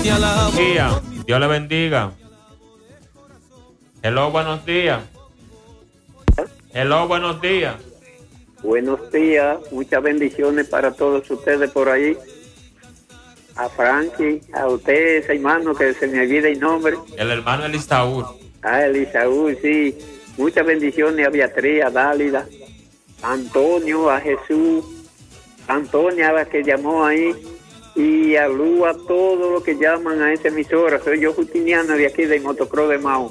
señalamos. Día. Dios le bendiga. Hello, buenos días. Hello, buenos días. Buenos días, muchas bendiciones para todos ustedes por ahí. A Frankie, a usted, ese hermano que se me olvida el nombre. El hermano Elisaúl. A Elisaúl, sí. Muchas bendiciones a Beatriz, a Dálida, a Antonio, a Jesús, a Antonia, la que llamó ahí, y a Lu, a todos los que llaman a esa emisora. Soy yo, Justiniano, de aquí de Motocross de Mao.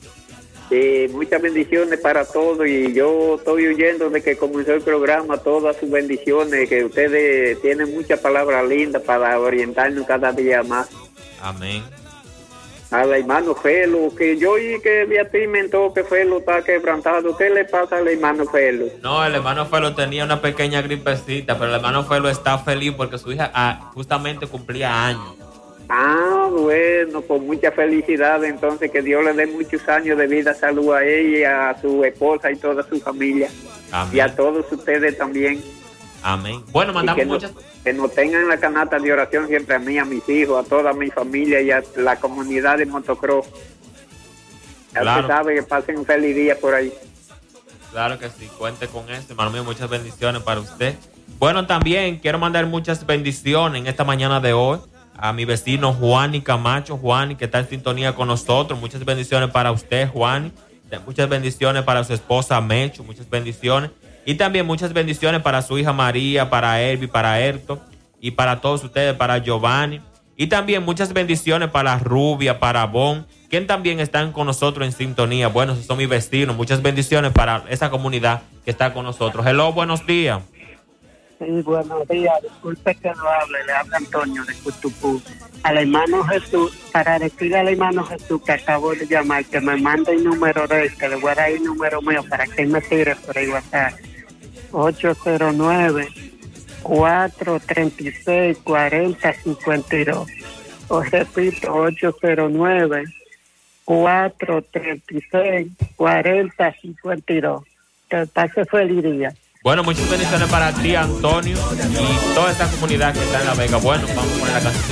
Muchas bendiciones para todos, y yo estoy oyendo de que comenzó el programa, todas sus bendiciones, que ustedes tienen muchas palabras lindas para orientarnos cada día más. Amén. Al hermano Felo, que yo oí que Beatriz mentó que Felo está quebrantado. ¿Qué le pasa al hermano Felo? No, el hermano Felo tenía una pequeña gripecita, pero el hermano Felo está feliz porque su hija justamente cumplía años. Ah, bueno, pues mucha felicidad, entonces que Dios le dé muchos años de vida, salud a ella, a su esposa y toda su familia. Amén. Y a todos ustedes también. Amén. Bueno, mandamos muchas... Que nos tengan en la canasta de oración siempre a mí, a mis hijos, a toda mi familia y a la comunidad de motocross. Ya Claro. usted sabe, que pasen un feliz día por ahí. Claro que sí, cuente con eso, hermano mío, muchas bendiciones para usted. Bueno, también quiero mandar muchas bendiciones en esta mañana de hoy a mi vecino Juani Camacho, Juani, que está en sintonía con nosotros. Muchas bendiciones para usted, Juani. Muchas bendiciones para su esposa Mecho, muchas bendiciones. Y también muchas bendiciones para su hija María, para Elvi, para Erto y para todos ustedes, para Giovanni. Y también muchas bendiciones para Rubia, para Bon, quien también están con nosotros en sintonía. Bueno, esos son mis vecinos. Muchas bendiciones para esa comunidad que está con nosotros. Hello, buenos días. Sí, buenos días. Disculpe que lo hable. Le habla Antonio de Cutupú. Al hermano Jesús, para decirle al hermano Jesús que acabo de llamar, que me mande el número de él, que le voy a dar el número mío para que él me tire por el WhatsApp. 809-436-4052. Os repito, 809-436-4052. Que pase feliz día. Bueno, muchas bendiciones para ti, Antonio, y toda esta comunidad que está en La Vega. Bueno, vamos a poner la canción.